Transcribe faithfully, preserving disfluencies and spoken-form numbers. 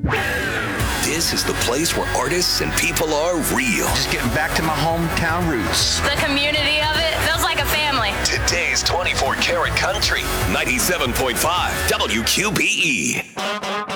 This is the place where artists and people are real. Just getting back to my hometown roots. The community of it feels like a family. Today's twenty-four karat country, ninety-seven point five W Q B E.